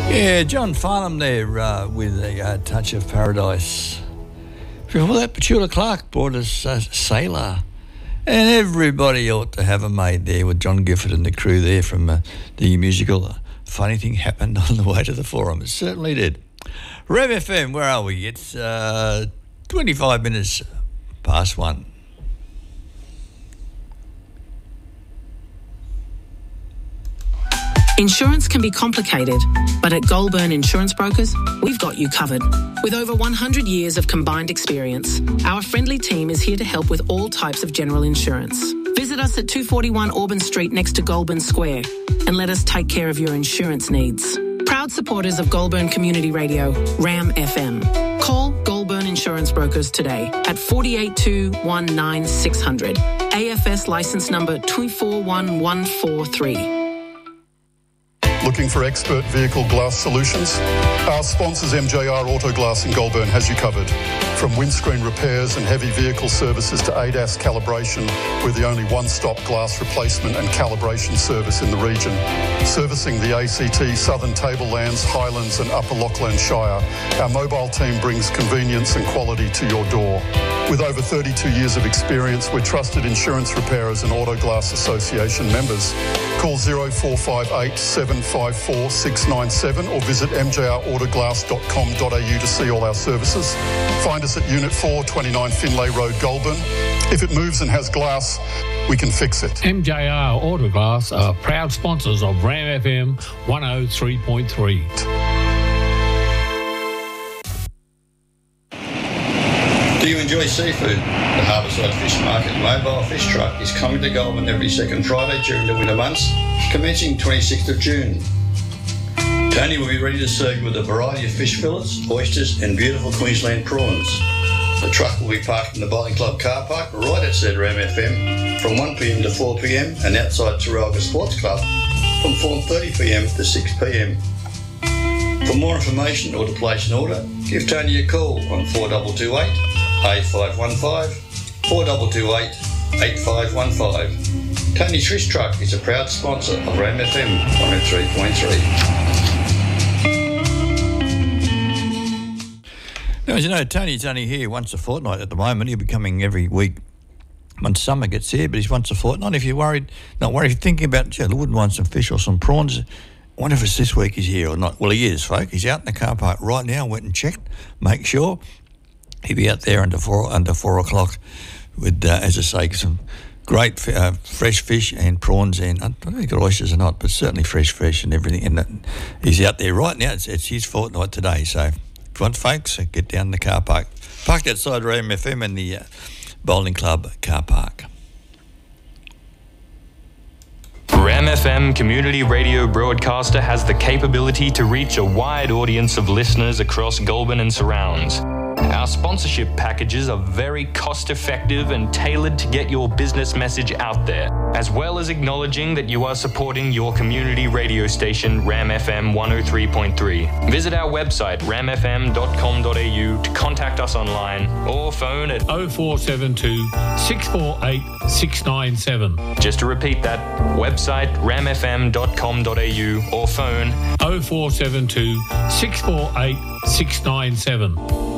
Yeah, John Farnham there with a touch of paradise. Before that, Petula Clark brought us Sailor. And everybody ought to have a mate there with John Gifford and the crew there from the musical Funny Thing Happened on the Way to the Forum. It certainly did. Rev FM, where are we? It's 25 minutes past 1. Insurance can be complicated, but at Goulburn Insurance Brokers, we've got you covered. With over 100 years of combined experience, our friendly team is here to help with all types of general insurance. Visit us at 241 Auburn Street next to Goulburn Square and let us take care of your insurance needs. Proud supporters of Goulburn Community Radio, RAM FM. Call Goulburn Insurance Brokers today at 482 19600. AFS licence number 241143. Looking for expert vehicle glass solutions? Our sponsors MJR Auto Glass in Goulburn has you covered. From windscreen repairs and heavy vehicle services to ADAS calibration, we're the only one-stop glass replacement and calibration service in the region. Servicing the ACT, Southern Tablelands, Highlands and Upper Lachlan Shire, our mobile team brings convenience and quality to your door. With over 32 years of experience, we're trusted insurance repairers and Auto Glass Association members. Call 0458 754 697 or visit mjrautoglass.com.au to see all our services. Find us at Unit 4, 29 Finlay Road, Goulburn. If it moves and has glass, we can fix it. MJR Autoglass are proud sponsors of RAM FM 103.3. Do you enjoy seafood? The Harbourside Fish Market mobile fish truck is coming to Goulburn every second Friday during the winter months, commencing 26th of June. Tony will be ready to serve you with a variety of fish fillets, oysters and beautiful Queensland prawns. The truck will be parked in the Bowling Club car park right outside RAM FM from 1pm to 4pm and outside Taralga Sports Club from 4:30pm to 6pm. For more information or to place an order, give Tony a call on 4228 8515 4228 8515. Tony's Fish Truck is a proud sponsor of RAM FM 103.3. Now, as you know, Tony's only here once a fortnight at the moment. He'll be coming every week once summer gets here, but he's once a fortnight. If you're worried, not worried, if you're thinking about, I wouldn't want some fish or some prawns, I wonder if it's this week he's here or not. Well, he is, folk. He's out in the car park right now. Went and checked, make sure. He'll be out there under 4 o'clock with, as I say, some great fresh fish and prawns, and I don't know if he's got oysters or not, but certainly fresh fish and everything. And he's out there right now. It's his fortnight today. So if you want, folks, get down in the car park. Parked outside RAM FM in the Bowling Club car park. RAM FM Community Radio Broadcaster has the capability to reach a wide audience of listeners across Goulburn and surrounds. Our sponsorship packages are very cost-effective and tailored to get your business message out there, as well as acknowledging that you are supporting your community radio station, RAM FM 103.3. Visit our website, ramfm.com.au, to contact us online or phone at 0472 648 697. Just to repeat that, website ramfm.com.au or phone 0472 648 697.